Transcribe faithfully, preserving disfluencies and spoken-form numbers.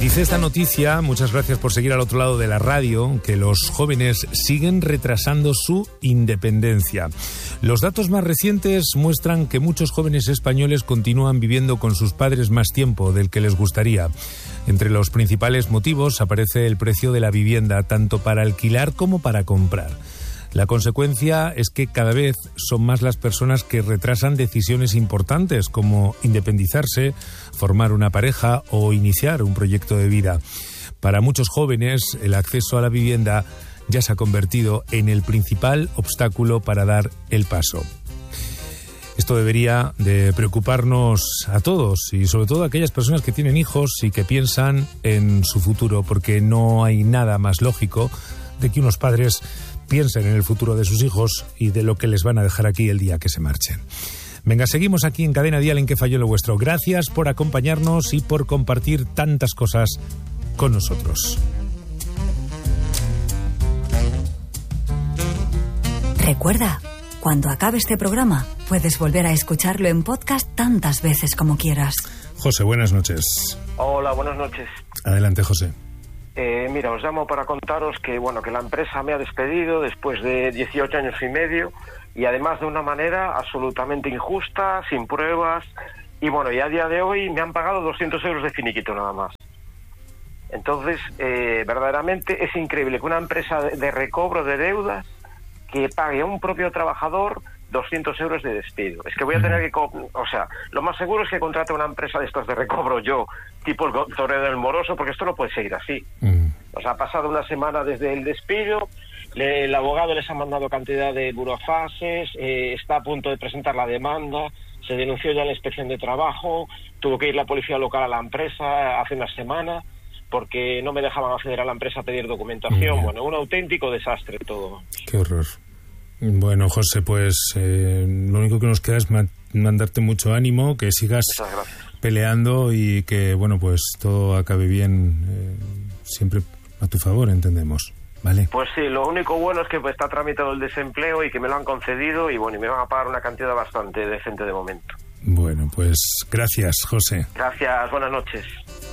Dice esta noticia, muchas gracias por seguir al otro lado de la radio, que los jóvenes siguen retrasando su independencia. Los datos más recientes muestran que muchos jóvenes españoles continúan viviendo con sus padres más tiempo del que les gustaría. Entre los principales motivos aparece el precio de la vivienda, tanto para alquilar como para comprar. La consecuencia es que cada vez son más las personas que retrasan decisiones importantes como independizarse, formar una pareja o iniciar un proyecto de vida. Para muchos jóvenes, el acceso a la vivienda ya se ha convertido en el principal obstáculo para dar el paso. Esto debería de preocuparnos a todos y sobre todo a aquellas personas que tienen hijos y que piensan en su futuro, porque no hay nada más lógico de que unos padres piensen en el futuro de sus hijos y de lo que les van a dejar aquí el día que se marchen. Venga, seguimos aquí en Cadena Dial en Que Falló Lo Vuestro. Gracias por acompañarnos y por compartir tantas cosas con nosotros. Recuerda, cuando acabe este programa, puedes volver a escucharlo en podcast tantas veces como quieras. José, buenas noches. Hola, buenas noches. Adelante, José. Eh, mira, os llamo para contaros que bueno que la empresa me ha despedido después de dieciocho años y medio y además de una manera absolutamente injusta, sin pruebas y bueno, y a día de hoy me han pagado doscientos euros de finiquito nada más. Entonces, eh, verdaderamente es increíble que una empresa de, de recobro de deudas que pague a un propio trabajador doscientos euros de despido. Es que voy a tener que... O sea, lo más seguro es que contrate una empresa de estas de recobro yo, tipo el Torero del Moroso, porque esto no puede seguir así. Mm. O sea, ha pasado una semana desde el despido, le, el abogado les ha mandado cantidad de burofases, eh, está a punto de presentar la demanda, se denunció ya la inspección de trabajo, tuvo que ir la policía local a la empresa hace una semana, porque no me dejaban acceder a la empresa a pedir documentación. Mm. Bueno, un auténtico desastre todo. Qué horror. Bueno, José, pues eh, lo único que nos queda es ma- mandarte mucho ánimo, que sigas peleando y que, bueno, pues todo acabe bien, eh, siempre a tu favor, entendemos, ¿vale? Pues sí, lo único bueno es que pues, está tramitado el desempleo y que me lo han concedido y, bueno, y me van a pagar una cantidad bastante decente de momento. Bueno, pues gracias, José. Gracias, buenas noches.